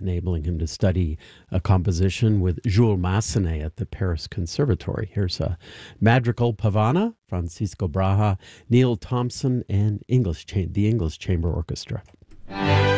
enabling him to study composition with Jules Massenet at the Paris Conservatory. Here's a Madrigal Pavana, Francisco Braha, Neil Thompson, and the English Chamber Orchestra.